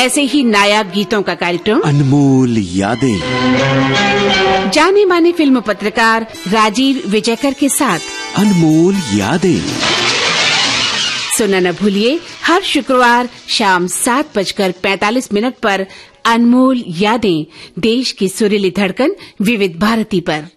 ऐसे ही नायाब गीतों का कार्यक्रम अनमोल यादें, जाने माने फिल्म पत्रकार राजीव विजयकर के साथ अनमोल यादें सुनना न भूलिए हर शुक्रवार शाम 7:45 पर अनमोल यादें, देश की सुरीली धड़कन विविध भारती पर।